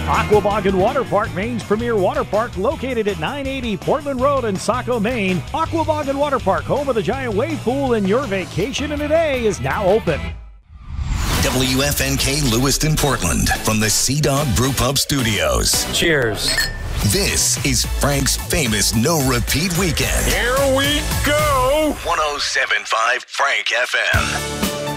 Aquabog Water Park, Maine's premier water park, located at 980 Portland Road in Saco, Maine. Aquabog Water Park, home of the giant wave pool, and your vacation in a day is now open. WFNK Lewiston, Portland, from the Sea Dog Brew Pub Studios. Cheers. This is Frank's famous no-repeat weekend. Here we go! 107.5 Frank FM.